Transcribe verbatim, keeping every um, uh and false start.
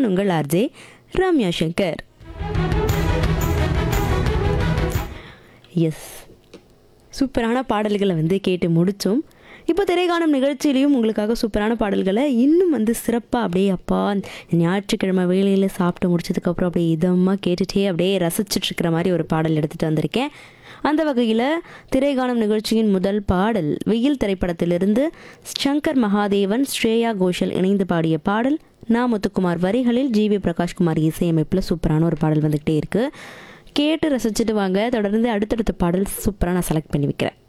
நான் உங்கள் RJ Ramya Shankar. S, சூப்பரான பாடல்களை வந்து கேட்டு முடித்தோம். இப்போ திரைக்காணும் நிகழ்ச்சியிலையும் உங்களுக்காக சூப்பரான பாடல்களை இன்னும் வந்து சிறப்பாக அப்படியே அப்பா ஞாயிற்றுக்கிழமை வேலையில் சாப்பிட்டு முடிச்சதுக்கப்புறம் அப்படியே இதமாக கேட்டுகிட்டே அப்படியே ரசிச்சுட்ருக்கிற மாதிரி ஒரு பாடல் எடுத்துகிட்டு வந்திருக்கேன். அந்த வகையில் திரைக்காணும் நிகழ்ச்சியின் முதல் பாடல் வெயில் திரைப்படத்திலிருந்து சங்கர் மகாதேவன் ஸ்ரேயா கோஷல் இணைந்து பாடிய பாடல். நா முத்துக்குமார் வரிகளில் ஜி வி பிரகாஷ்குமார் இசையமைப்பில் சூப்பரான ஒரு பாடல் வந்துக்கிட்டே இருக்குது. கேட்டு ரசிச்சுட்டு வாங்க. தொடர்ந்து அடுத்தடுத்த பாடல் சூப்பராக நான் செலக்ட் பண்ணி வைக்கிறேன்.